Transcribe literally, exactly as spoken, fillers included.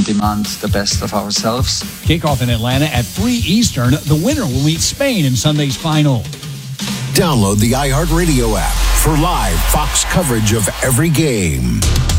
demand the best of ourselves. Kickoff in Atlanta at three Eastern. The winner will meet Spain in Sunday's final. Download the iHeartRadio app for live Fox coverage of every game.